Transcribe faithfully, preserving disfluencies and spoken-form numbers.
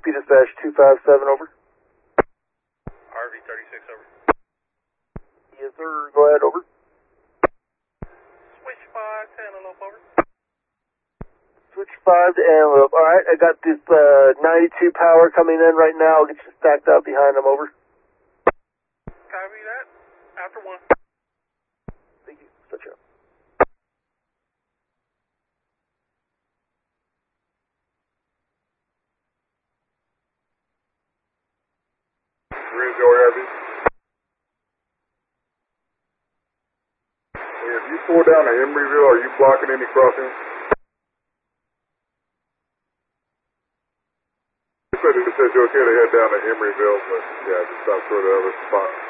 P dispatch two five seven, over. R V thirty-six, over. Yes, sir. Go ahead, over. Switch five to Antelope, over. Switch five to Antelope. All right, I got this uh, ninety-two power coming in right now. I'll get you stacked up behind them, over. Copy that. After one. Thank you. Touch up. Ridge or R V. If you pull down to Emeryville, are you blocking any crossings? You said it said you're okay to head down to Emeryville, but yeah, just stop short of the other spot.